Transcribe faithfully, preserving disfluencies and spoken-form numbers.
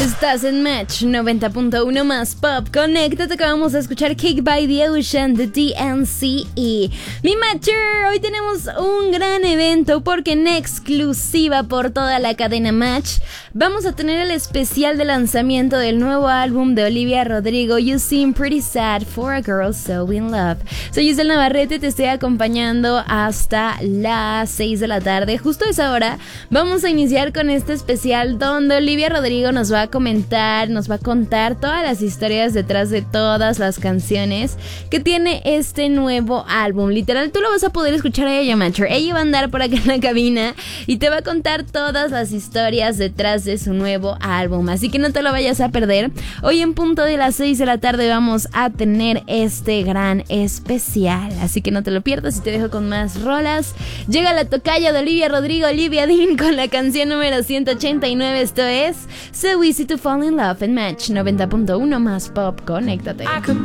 Estás en Match noventa punto uno más Pop. Conéctate, que vamos a escuchar Cake by the Ocean de D N C E. Mi Matcher, hoy tenemos un gran evento porque en exclusiva por toda la cadena Match vamos a tener el especial de lanzamiento del nuevo álbum de Olivia Rodrigo, You Seem Pretty Sad for a Girl So In Love. Soy Giselle Navarrete, te estoy acompañando hasta las seis de la tarde. Justo a esa hora vamos a iniciar con este especial donde Olivia Rodrigo nos va a comentar, nos va a contar todas las historias detrás de todas las canciones que tiene este nuevo álbum. Literal, tú lo vas a poder escuchar a ella, Matcher. Ella va a andar por acá en la cabina y te va a contar todas las historias detrás de su nuevo álbum, así que no te lo vayas a perder. Hoy en punto de las seis de la tarde vamos a tener este gran especial, así que no te lo pierdas y te dejo con más rolas. Llega la tocaya de Olivia Rodrigo, Olivia Dean, con la canción número ciento ochenta y nueve. Esto es So Easy to Fall in Love en Match noventa punto uno más Pop. Conéctate. I could